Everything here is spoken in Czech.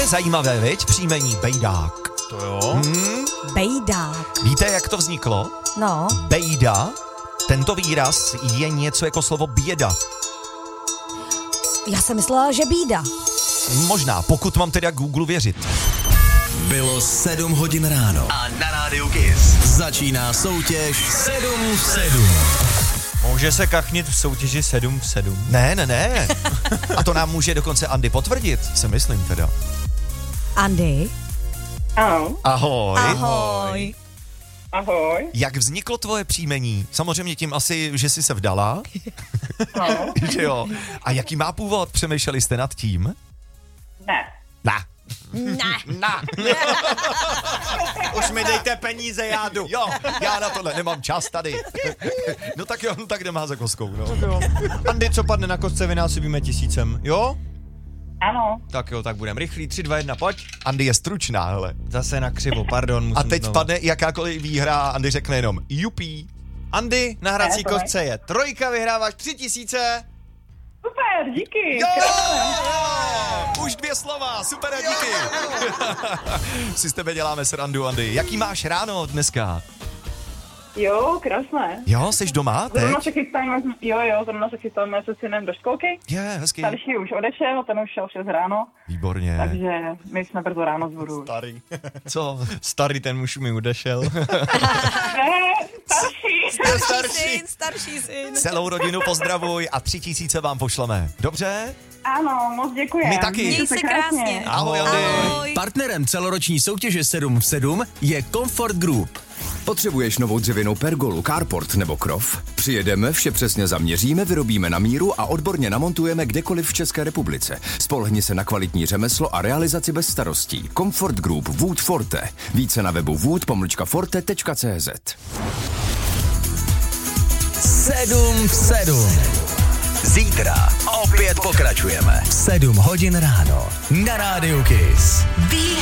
je zajímavé, viď? Příjmení Bejdák. To jo. Bejdák. Víte, jak to vzniklo? No. Bejda, tento výraz je něco jako slovo běda. Já jsem myslela, že bída. Možná, pokud mám teda Google věřit. Bylo 7 hodin ráno a na rádiu Kiss začíná soutěž 7 v 7. Může se kachnit v soutěži 7 v 7. Ne. A to nám může dokonce Andy potvrdit, si myslím teda. Andy? Ano. Ahoj. Ahoj. Ahoj. Jak vzniklo tvoje příjmení? Samozřejmě tím asi, že jsi se vdala. Ano. Že jo. A jaký má původ? Přemýšleli jste nad tím? Ne. Už mi dejte peníze, já jdu. Jo, já na tohle nemám čas tady. No tak jo, no tak jdem házet kostkou, no. Jo. Andy, co padne na kostce, vynásobíme 1000, jo? Ano. Tak jo, tak budem rychlý, 3, 2, 1, pojď. Andy je stručná, hele. Zase na křivo, pardon, musím A teď znovu. padne jakákoliv výhra a Andy řekne jenom jupí. Andy, na hrací Ne, to ne. kostce je 3, vyhráváš 3000. Super, díky. Jo! Krásné. Už 2 slova, super a díky. Si s tebe děláme srandu, Andy. Jaký máš ráno dneska? Jo, krásné. Jo, jsi doma Zrovna teď? se chystáme se synem do školky. Je, hezky. Starší už odešel, ten už šel 6 ráno, Výborně. takže my jsme brzo ráno z vodu. Starý. Co? Starý, ten muž mi odešel. Ne, starší. Starší syn. Celou rodinu pozdravuj a 3000 vám pošleme. Dobře? Ano, moc děkuji. My taky. Měj se krásně. Ahoj, Andy. Ahoj. Partnerem celoroční soutěže 7 v 7 je Comfort Group. Potřebuješ novou dřevěnou pergolu, carport nebo krov? Přijedeme, vše přesně zaměříme, vyrobíme na míru a odborně namontujeme kdekoliv v České republice. Spolehni se na kvalitní řemeslo a realizaci bez starostí. Comfort Group Wood Forte. Více na webu wood-forte.cz. 7 v 7. Zítra opět pokračujeme. 7 hodin ráno na rádiu Kiss.